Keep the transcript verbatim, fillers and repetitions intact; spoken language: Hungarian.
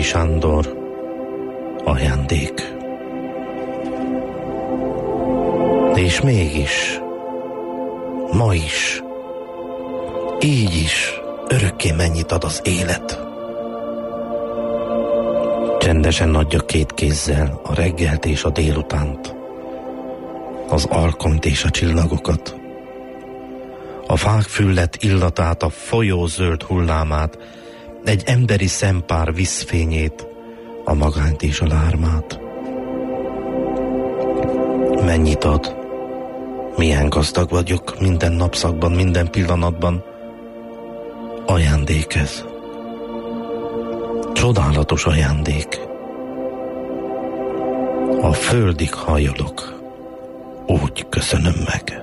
Szalai Sándor, ajándék. És mégis, ma is, így is, örökké mennyit ad az élet. Csendesen adja két kézzel a reggelt és a délutánt, az alkonyt és a csillagokat, a fák füllet illatát, a folyó zöld hullámát, egy emberi szempár vízfényét, a magányt és a lármát. Mennyit ad? Milyen gazdag vagyok minden napszakban, minden pillanatban. Ajándék ez. Csodálatos ajándék. A földig hajolok, úgy köszönöm meg.